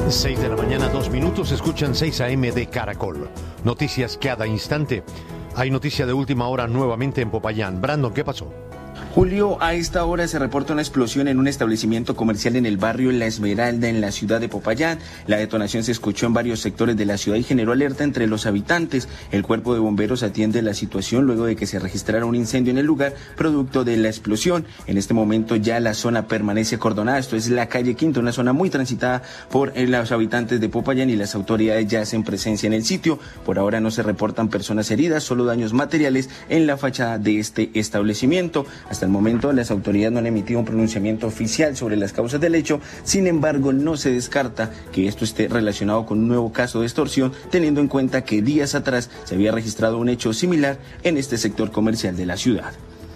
6 de la mañana, 2 minutos, escuchan 6 AM de Caracol. Noticias cada instante. Hay noticia de última hora nuevamente en Popayán. Brandon, ¿qué pasó? Julio, a esta hora se reporta una explosión en un establecimiento comercial en el barrio La Esmeralda, en la ciudad de Popayán. La detonación se escuchó en varios sectores de la ciudad y generó alerta entre los habitantes. El cuerpo de bomberos atiende la situación luego de que se registrara un incendio en el lugar producto de la explosión. En este momento ya la zona permanece acordonada. Esto es la calle Quinta, una zona muy transitada por los habitantes de Popayán, y las autoridades ya hacen presencia en el sitio. Por ahora no se reportan personas heridas, solo daños materiales en la fachada de este establecimiento. Hasta el momento las autoridades no han emitido un pronunciamiento oficial sobre las causas del hecho. Sin embargo, no se descarta que esto esté relacionado con un nuevo caso de extorsión, teniendo en cuenta que días atrás se había registrado un hecho similar en este sector comercial de la ciudad.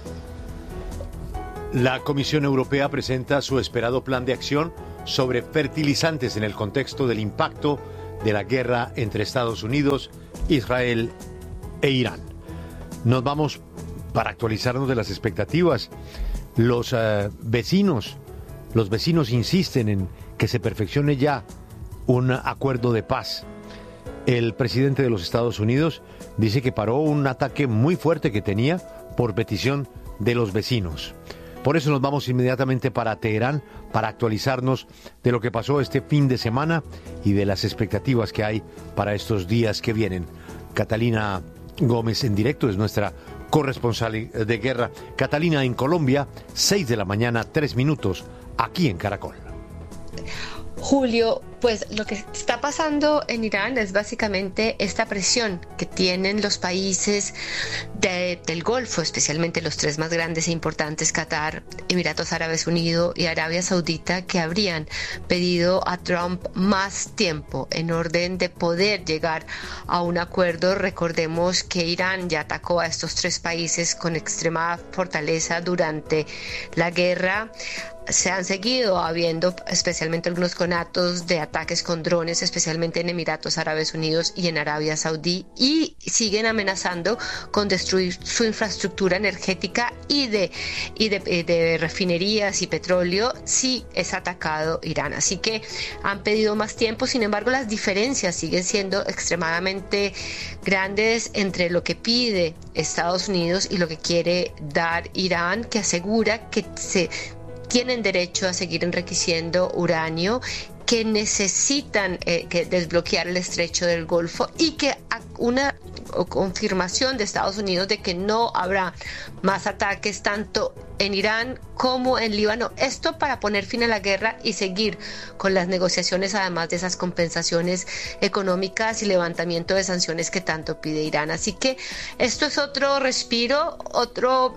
La Comisión Europea presenta su esperado plan de acción sobre fertilizantes en el contexto del impacto de la guerra entre Estados Unidos, Israel e Irán. Nos vamos para actualizarnos de las expectativas. Los vecinos insisten en que se perfeccione ya un acuerdo de paz. El presidente de los Estados Unidos dice que paró un ataque muy fuerte que tenía por petición de los vecinos. Por eso nos vamos inmediatamente para Teherán para actualizarnos de lo que pasó este fin de semana y de las expectativas que hay para estos días que vienen. Catalina Gómez en directo es nuestra corresponsal de guerra. Catalina, en Colombia, 6 de la mañana, 3 minutos, aquí en Caracol. Julio, pues lo que está pasando en Irán es básicamente esta presión que tienen los países del Golfo, especialmente los tres más grandes e importantes, Qatar, Emiratos Árabes Unidos y Arabia Saudita, que habrían pedido a Trump más tiempo en orden de poder llegar a un acuerdo. Recordemos que Irán ya atacó a estos tres países con extrema fortaleza durante la guerra. Se han seguido habiendo, especialmente algunos conatos de ataques con drones, especialmente en Emiratos Árabes Unidos y en Arabia Saudí, y siguen amenazando con destruir su infraestructura energética y de refinerías y petróleo si es atacado Irán. Así que han pedido más tiempo. Sin embargo, las diferencias siguen siendo extremadamente grandes entre lo que pide Estados Unidos y lo que quiere dar Irán, que asegura que tienen derecho a seguir enriqueciendo uranio, que necesitan que desbloquear el estrecho del Golfo, y que una confirmación de Estados Unidos de que no habrá más ataques tanto en Irán como en Líbano. Esto para poner fin a la guerra y seguir con las negociaciones, además de esas compensaciones económicas y levantamiento de sanciones que tanto pide Irán. Así que esto es otro respiro, otro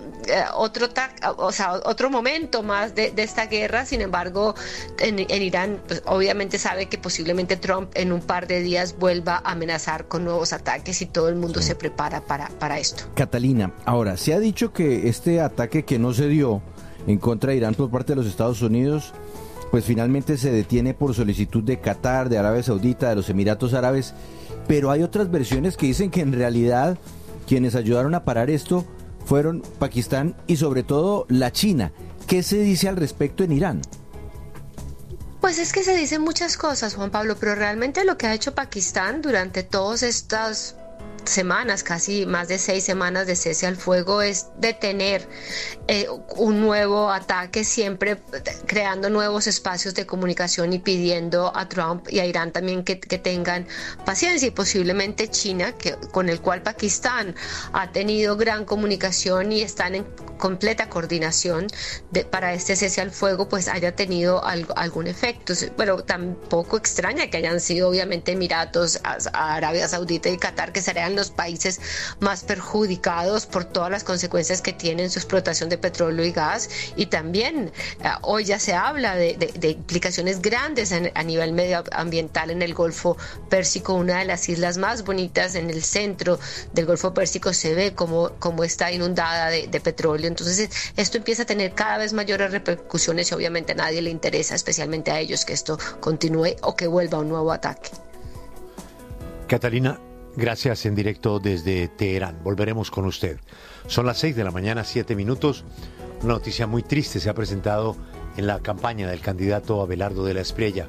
momento más de esta guerra. Sin embargo, en Irán, pues, obviamente sabe que posiblemente Trump en un par de días vuelva a amenazar con nuevos ataques, y todo el mundo se prepara para esto. Catalina, ahora, se ha dicho que este ataque que no se dio en contra de Irán por parte de los Estados Unidos, pues finalmente se detiene por solicitud de Qatar, de Arabia Saudita, de los Emiratos Árabes, pero hay otras versiones que dicen que en realidad quienes ayudaron a parar esto fueron Pakistán y sobre todo la China. ¿Qué se dice al respecto en Irán? Pues es que se dicen muchas cosas, Juan Pablo, pero realmente lo que ha hecho Pakistán durante todas estas semanas, casi más de 6 semanas de cese al fuego, es detener un nuevo ataque, siempre creando nuevos espacios de comunicación y pidiendo a Trump y a Irán también que tengan paciencia, y posiblemente China, con el cual Pakistán ha tenido gran comunicación y están en completa coordinación para este cese al fuego, pues haya tenido algún efecto. Pero tampoco extraña que hayan sido obviamente Emiratos, Arabia Saudita y Qatar, que serían los países más perjudicados por todas las consecuencias que tienen su explotación de petróleo y gas. Y también hoy ya se habla de implicaciones grandes a nivel medioambiental en el Golfo Pérsico, una de las islas más bonitas en el centro del Golfo Pérsico. Se ve como está inundada de petróleo. Entonces esto empieza a tener cada vez mayores repercusiones, y obviamente a nadie le interesa, especialmente a ellos, que esto continúe o que vuelva un nuevo ataque. Catalina, gracias en directo desde Teherán. Volveremos con usted. Son las 6 de la mañana, 7 minutos. Una noticia muy triste se ha presentado en la campaña del candidato Abelardo de la Espriella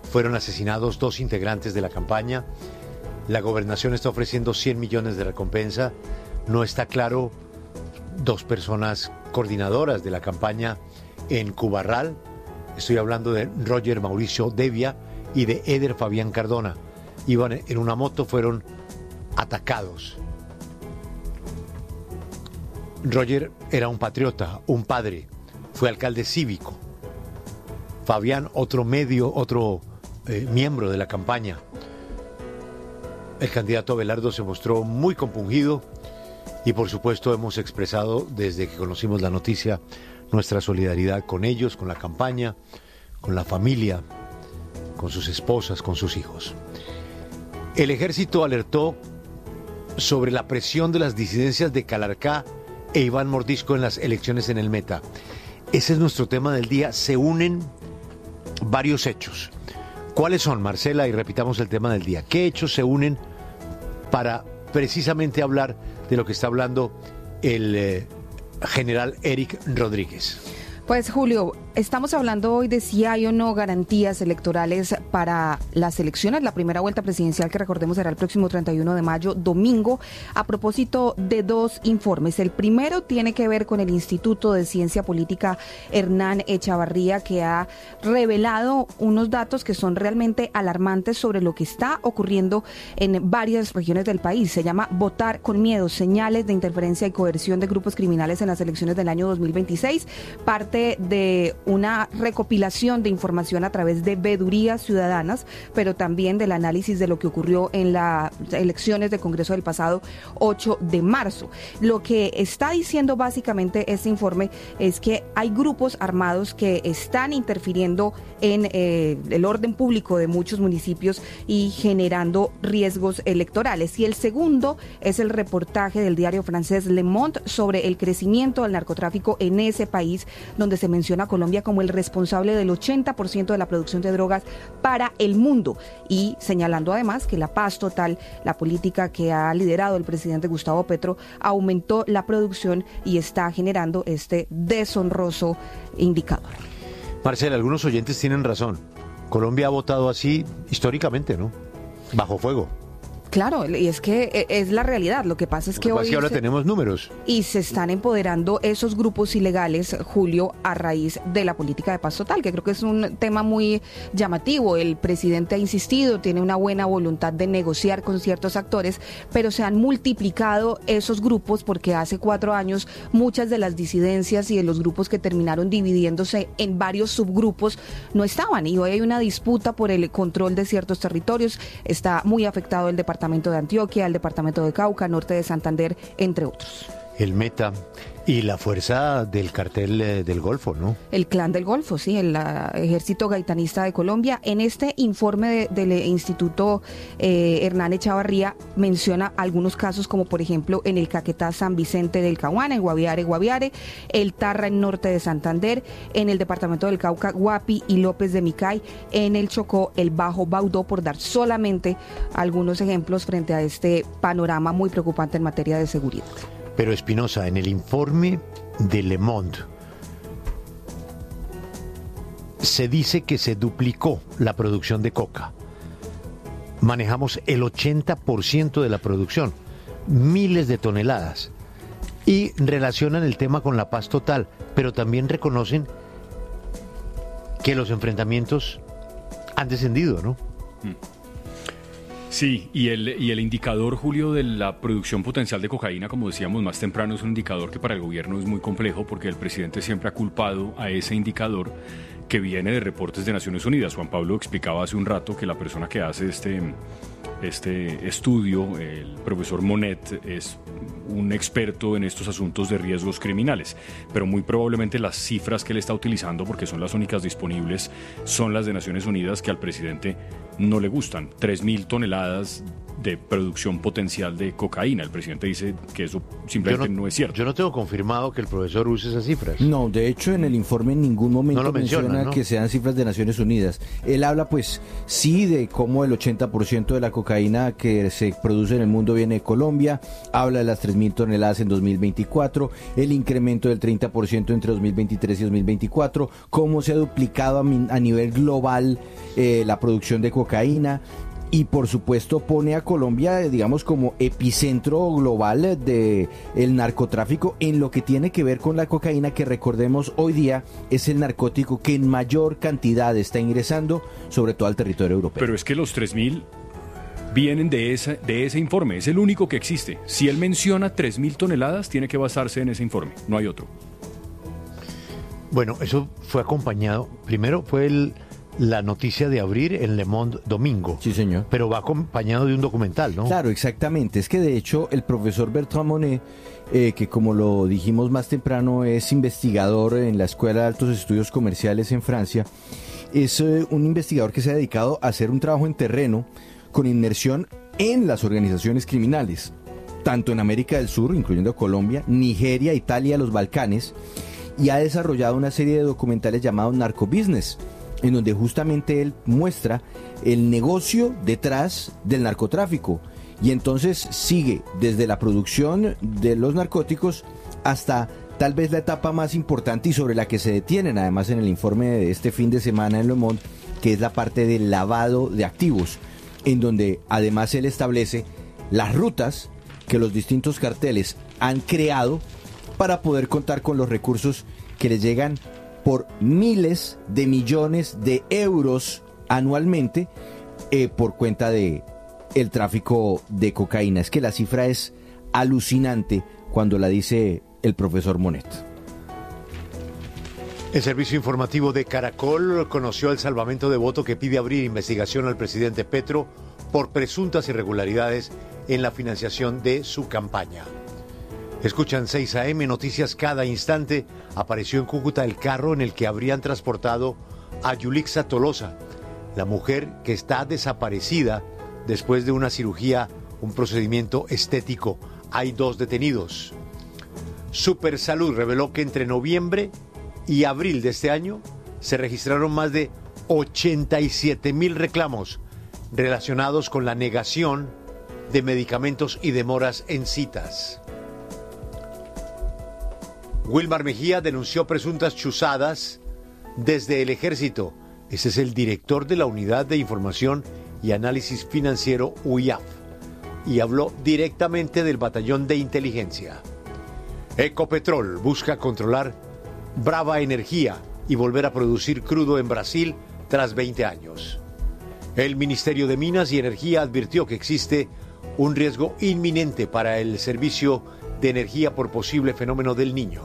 fueron asesinados 2 integrantes de la campaña. La gobernación está ofreciendo 100 millones de recompensa. No está claro 2 personas coordinadoras de la campaña en Cubarral. Estoy hablando de Roger Mauricio Devia y de Eder Fabián Cardona. Iban en una moto, fueron atacados. Roger era un patriota, un padre, fue alcalde cívico. Fabián, otro miembro de la campaña. El candidato Abelardo se mostró muy compungido y por supuesto hemos expresado desde que conocimos la noticia nuestra solidaridad con ellos, con la campaña, con la familia, con sus esposas, con sus hijos. El ejército alertó sobre la presión de las disidencias de Calarcá e Iván Mordisco en las elecciones en el Meta. Ese es nuestro tema del día. Se unen varios hechos. ¿Cuáles son, Marcela? Y repitamos el tema del día. ¿Qué hechos se unen para precisamente hablar de lo que está hablando el general Eric Rodríguez? Pues Julio, estamos hablando hoy de si hay o no garantías electorales para las elecciones. La primera vuelta presidencial, que recordemos será el próximo 31 de mayo, domingo, a propósito de 2 informes. El primero tiene que ver con el Instituto de Ciencia Política Hernán Echavarría, que ha revelado unos datos que son realmente alarmantes sobre lo que está ocurriendo en varias regiones del país. Se llama Votar con Miedo, señales de interferencia y coerción de grupos criminales en las elecciones del año 2026. Parte de una recopilación de información a través de veedurías ciudadanas, pero también del análisis de lo que ocurrió en las elecciones de Congreso del pasado 8 de marzo. Lo que está diciendo básicamente este informe es que hay grupos armados que están interfiriendo en el orden público de muchos municipios y generando riesgos electorales. Y el segundo es el reportaje del diario francés Le Monde sobre el crecimiento del narcotráfico en ese país, donde se menciona a Colombia como el responsable del 80% de la producción de drogas para el mundo, y señalando además que la paz total, la política que ha liderado el presidente Gustavo Petro, aumentó la producción y está generando este deshonroso indicador. Marcela, algunos oyentes tienen razón. Colombia ha votado así históricamente, ¿no? Bajo fuego. Claro, y es que es la realidad. Lo que pasa es que hoy ahora tenemos números. Y se están empoderando esos grupos ilegales, Julio, a raíz de la política de paz total, que creo que es un tema muy llamativo. El presidente ha insistido, tiene una buena voluntad de negociar con ciertos actores, pero se han multiplicado esos grupos porque hace 4 años muchas de las disidencias y de los grupos que terminaron dividiéndose en varios subgrupos no estaban. Y hoy hay una disputa por el control de ciertos territorios. Está muy afectado el departamento de Antioquia, el departamento de Cauca, norte de Santander, entre otros. El Meta y la fuerza del cartel del Golfo, ¿no? El Clan del Golfo, sí, el Ejército Gaitanista de Colombia. En este informe del Instituto Hernán Echavarría menciona algunos casos, como por ejemplo en el Caquetá San Vicente del Caguán, en Guaviare, el Tarra en norte de Santander, en el departamento del Cauca, Guapi y López de Micay, en el Chocó, el Bajo Baudó, por dar solamente algunos ejemplos frente a este panorama muy preocupante en materia de seguridad. Pero Espinosa, en el informe de Le Monde se dice que se duplicó la producción de coca. Manejamos el 80% de la producción, miles de toneladas. Y relacionan el tema con la paz total, pero también reconocen que los enfrentamientos han descendido, ¿no? Sí, y el indicador, Julio, de la producción potencial de cocaína, como decíamos más temprano, es un indicador que para el gobierno es muy complejo, porque el presidente siempre ha culpado a ese indicador, que viene de reportes de Naciones Unidas. Juan Pablo explicaba hace un rato que la persona que hace este estudio, el profesor Monet, es un experto en estos asuntos de riesgos criminales, pero muy probablemente las cifras que él está utilizando, porque son las únicas disponibles, son las de Naciones Unidas, que al presidente no le gustan. 3.000 toneladas de producción potencial de cocaína. El presidente dice que eso simplemente no es cierto. Yo no tengo confirmado que el profesor use esas cifras. No, de hecho en el informe en ningún momento no menciona, ¿no?, que sean cifras de Naciones Unidas. Él habla pues sí de cómo el 80% de la cocaína que se produce en el mundo viene de Colombia, habla de las 3.000 toneladas en 2024, el incremento del 30% entre 2023 y 2024, cómo se ha duplicado a nivel global la producción de cocaína. Y por supuesto pone a Colombia, digamos, como epicentro global de el narcotráfico en lo que tiene que ver con la cocaína, que recordemos hoy día es el narcótico que en mayor cantidad está ingresando, sobre todo al territorio europeo. Pero es que los 3.000 vienen de ese informe, es el único que existe. Si él menciona 3.000 toneladas, tiene que basarse en ese informe, no hay otro. Bueno, eso fue acompañado, primero fue la noticia de abrir en Le Monde domingo. Sí, señor. Pero va acompañado de un documental, ¿no? Claro, exactamente. Es que de hecho el profesor Bertrand Monet, que como lo dijimos más temprano, es investigador en la Escuela de Altos Estudios Comerciales en Francia, es un investigador que se ha dedicado a hacer un trabajo en terreno con inmersión en las organizaciones criminales, tanto en América del Sur, incluyendo Colombia, Nigeria, Italia, los Balcanes, y ha desarrollado una serie de documentales llamados Narco Business, en donde justamente él muestra el negocio detrás del narcotráfico, y entonces sigue desde la producción de los narcóticos hasta tal vez la etapa más importante y sobre la que se detienen además en el informe de este fin de semana en Le Monde, que es la parte del lavado de activos, en donde además él establece las rutas que los distintos carteles han creado para poder contar con los recursos que les llegan por miles de millones de euros anualmente por cuenta de el tráfico de cocaína. Es que la cifra es alucinante cuando la dice el profesor Monet. El servicio informativo de Caracol conoció el salvamento de voto que pide abrir investigación al presidente Petro por presuntas irregularidades en la financiación de su campaña. Escuchan 6 AM, noticias cada instante. Apareció en Cúcuta el carro en el que habrían transportado a Yulixa Tolosa, la mujer que está desaparecida después de una cirugía, un procedimiento estético. Hay 2 detenidos. Supersalud reveló que entre noviembre y abril de este año se registraron más de 87,000 reclamos relacionados con la negación de medicamentos y demoras en citas. Wilmar Mejía denunció presuntas chuzadas desde el Ejército. Ese es el director de la Unidad de Información y Análisis Financiero UIAF, y habló directamente del Batallón de Inteligencia. Ecopetrol busca controlar Brava Energía y volver a producir crudo en Brasil tras 20 años. El Ministerio de Minas y Energía advirtió que existe un riesgo inminente para el servicio de energía por posible fenómeno del Niño.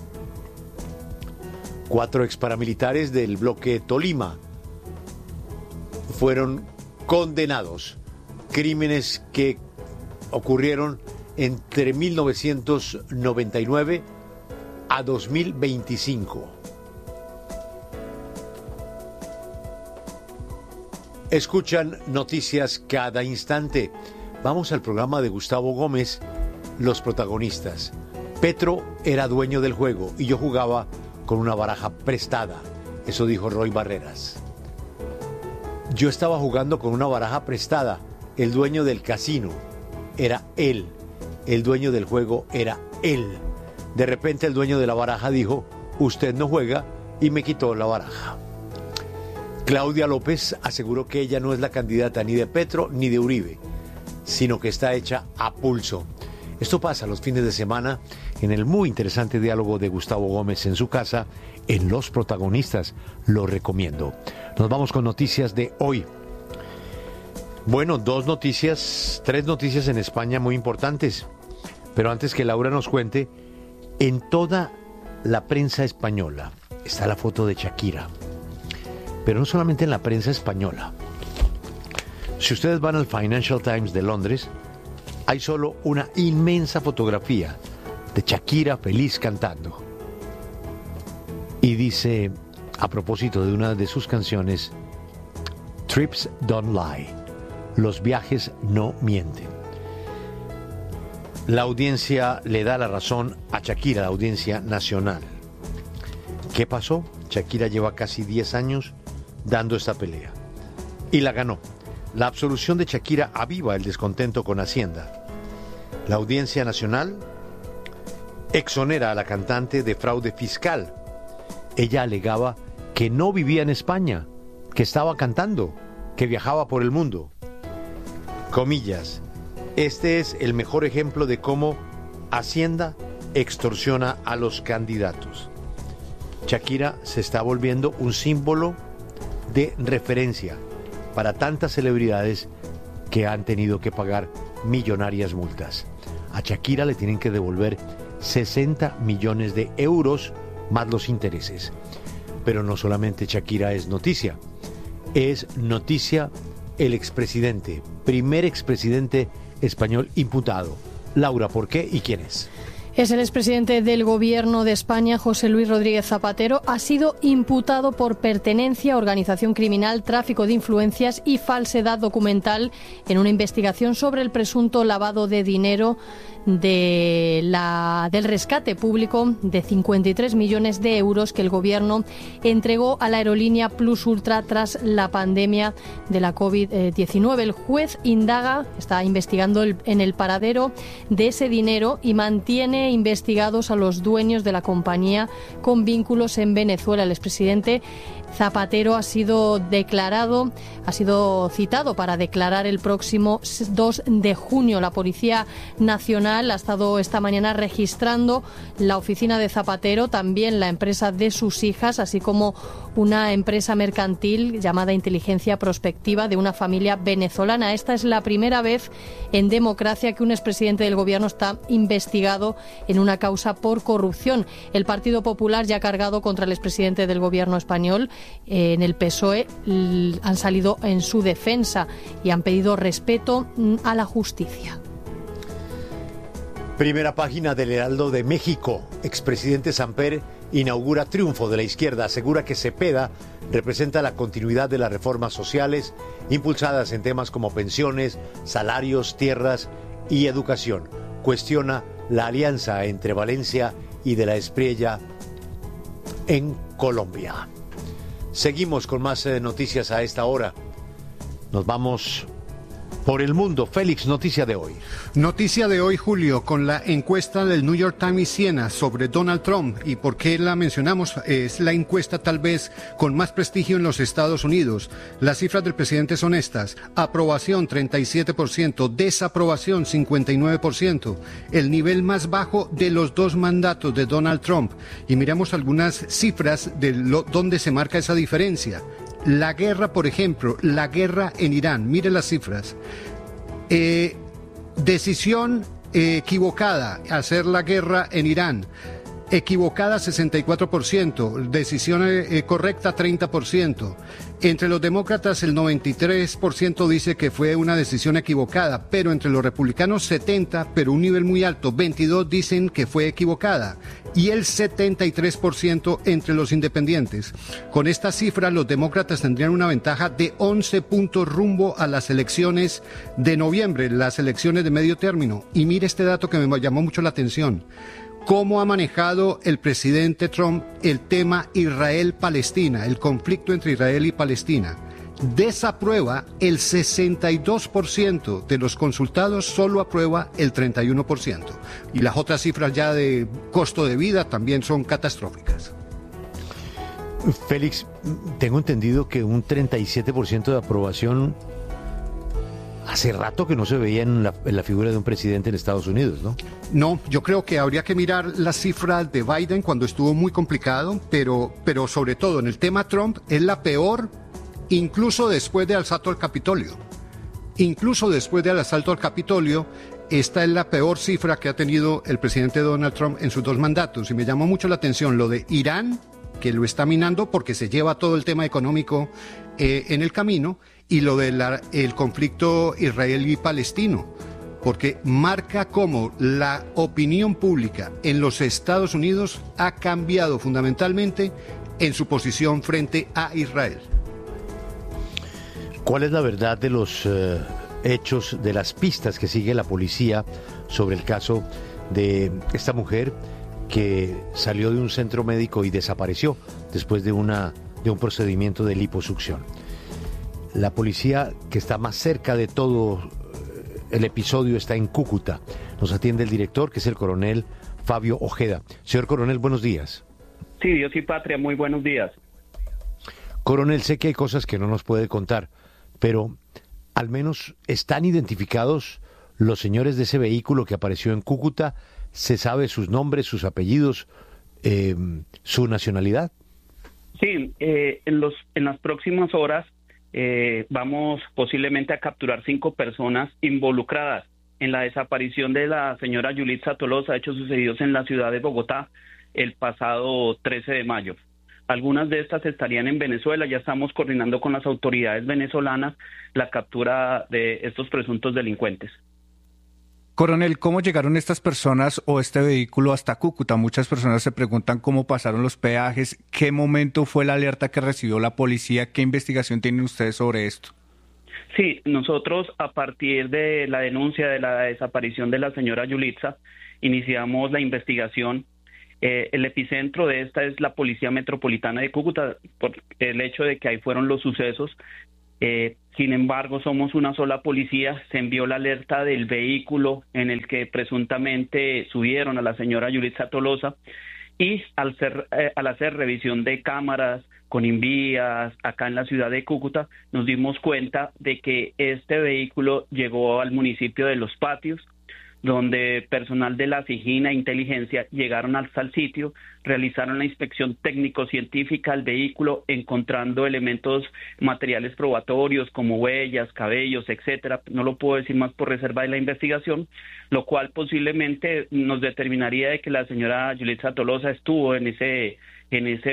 4 exparamilitares del bloque Tolima fueron condenados. Crímenes que ocurrieron entre 1999 a 2025. Escuchan noticias cada instante. Vamos al programa de Gustavo Gómez, Los protagonistas. Petro era dueño del juego y yo jugaba con una baraja prestada. Eso dijo Roy Barreras. Yo estaba jugando con una baraja prestada. El dueño del casino era él. El dueño del juego era él. De repente el dueño de la baraja dijo, usted no juega, y me quitó la baraja. Claudia López aseguró que ella no es la candidata ni de Petro ni de Uribe, sino que está hecha a pulso. Esto pasa los fines de semana en el muy interesante diálogo de Gustavo Gómez en su casa, en Los Protagonistas. Lo recomiendo. Nos vamos con noticias de hoy. Bueno, 3 noticias en España muy importantes. Pero antes que Laura nos cuente, en toda la prensa española está la foto de Shakira. Pero no solamente en la prensa española. Si ustedes van al Financial Times de Londres, hay solo una inmensa fotografía de Shakira feliz cantando. Y dice, a propósito de una de sus canciones, Trips Don't Lie, Los viajes no mienten. La audiencia le da la razón a Shakira, la audiencia nacional. ¿Qué pasó? Shakira lleva casi 10 años dando esta pelea y la ganó. La absolución de Shakira aviva el descontento con Hacienda. La audiencia nacional exonera a la cantante de fraude fiscal. Ella alegaba que no vivía en España, que estaba cantando, que viajaba por el mundo. Comillas, este es el mejor ejemplo de cómo Hacienda extorsiona a los candidatos. Shakira se está volviendo un símbolo de referencia para tantas celebridades que han tenido que pagar millonarias multas. A Shakira le tienen que devolver 60 millones de euros más los intereses. Pero no solamente Shakira es noticia el expresidente, primer expresidente español imputado. Laura, ¿por qué y quién es? Es el expresidente del Gobierno de España, José Luis Rodríguez Zapatero. Ha sido imputado por pertenencia a organización criminal, tráfico de influencias y falsedad documental en una investigación sobre el presunto lavado de dinero del rescate público de 53 millones de euros que el Gobierno entregó a la aerolínea Plus Ultra tras la pandemia de la COVID-19. El juez está investigando en el paradero de ese dinero y mantiene investigados a los dueños de la compañía con vínculos en Venezuela. El expresidente Zapatero ha sido citado para declarar el próximo 2 de junio. La Policía Nacional ha estado esta mañana registrando la oficina de Zapatero, también la empresa de sus hijas, así como una empresa mercantil llamada Inteligencia Prospectiva de una familia venezolana. Esta es la primera vez en democracia que un expresidente del Gobierno está investigado en una causa por corrupción. El Partido Popular ya ha cargado contra el expresidente del Gobierno español. En el PSOE han salido en su defensa y han pedido respeto a la justicia. Primera página del Heraldo de México. Expresidente Samper inaugura triunfo de la izquierda. Asegura que Cepeda representa la continuidad de las reformas sociales impulsadas en temas como pensiones, salarios, tierras y educación. Cuestiona la alianza entre Valencia y de la Espriella en Colombia. Seguimos con más noticias a esta hora. Nos vamos por el mundo. Félix, noticia de hoy. Noticia de hoy, Julio, con la encuesta del New York Times y Siena sobre Donald Trump. ¿Y por qué la mencionamos? Es la encuesta tal vez con más prestigio en los Estados Unidos. Las cifras del presidente son estas: aprobación 37%, desaprobación 59%, el nivel más bajo de los dos mandatos de Donald Trump. Y miramos algunas cifras de donde se marca esa diferencia. La guerra, por ejemplo, la guerra en Irán, mire las cifras. Decisión equivocada, hacer la guerra en Irán. Equivocada 64%, decisión correcta 30%. Entre los demócratas el 93% dice que fue una decisión equivocada, pero entre los republicanos 70%, pero un nivel muy alto, 22% dicen que fue equivocada, y el 73% entre los independientes. Con esta cifra los demócratas tendrían una ventaja de 11 puntos rumbo a las elecciones de noviembre, las elecciones de medio término. Y mire este dato que me llamó mucho la atención. ¿Cómo ha manejado el presidente Trump el tema Israel-Palestina, el conflicto entre Israel y Palestina? Desaprueba el 62% de los consultados, solo aprueba el 31%. Y las otras cifras ya de costo de vida también son catastróficas. Félix, tengo entendido que un 37% de aprobación hace rato que no se veía en la figura de un presidente en Estados Unidos, ¿no? No, yo creo que habría que mirar las cifras de Biden cuando estuvo muy complicado, pero sobre todo en el tema Trump es la peor, incluso después del asalto al Capitolio. Incluso después del asalto al Capitolio, esta es la peor cifra que ha tenido el presidente Donald Trump en sus dos mandatos. Y me llamó mucho la atención lo de Irán, que lo está minando porque se lleva todo el tema económico en el camino, y lo del conflicto israelí-palestino, porque marca cómo la opinión pública en los Estados Unidos ha cambiado fundamentalmente en su posición frente a Israel. ¿Cuál es la verdad de los hechos, de las pistas que sigue la policía sobre el caso de esta mujer que salió de un centro médico y desapareció después de un procedimiento de liposucción. La policía que está más cerca de todo el episodio está en Cúcuta. Nos atiende el director, que es el coronel Fabio Ojeda. Señor coronel, buenos días. Sí, Dios y patria, muy buenos días. Coronel, sé que hay cosas que no nos puede contar, pero al menos están identificados los señores de ese vehículo que apareció en Cúcuta. ¿Se sabe sus nombres, sus apellidos, su nacionalidad? Sí, en las próximas horas vamos posiblemente a capturar 5 personas involucradas en la desaparición de la señora Yulitza Tolosa, hechos sucedidos en la ciudad de Bogotá el pasado 13 de mayo. Algunas de estas estarían en Venezuela. Ya estamos coordinando con las autoridades venezolanas la captura de estos presuntos delincuentes. Coronel, ¿cómo llegaron estas personas o este vehículo hasta Cúcuta? Muchas personas se preguntan cómo pasaron los peajes, qué momento fue la alerta que recibió la policía, qué investigación tienen ustedes sobre esto. Sí, nosotros a partir de la denuncia de la desaparición de la señora Yulitza, iniciamos la investigación. El epicentro de esta es la Policía Metropolitana de Cúcuta, por el hecho de que ahí fueron los sucesos. Sin embargo, somos una sola policía. Se envió la alerta del vehículo en el que presuntamente subieron a la señora Yulitza Tolosa, y al hacer revisión de cámaras con invías acá en la ciudad de Cúcuta, nos dimos cuenta de que este vehículo llegó al municipio de Los Patios, donde personal de la SIGINA e Inteligencia llegaron hasta el sitio, realizaron la inspección técnico-científica al vehículo, encontrando elementos materiales probatorios como huellas, cabellos, etcétera. No lo puedo decir más por reserva de la investigación, lo cual posiblemente nos determinaría de que la señora Yulitza Tolosa estuvo en ese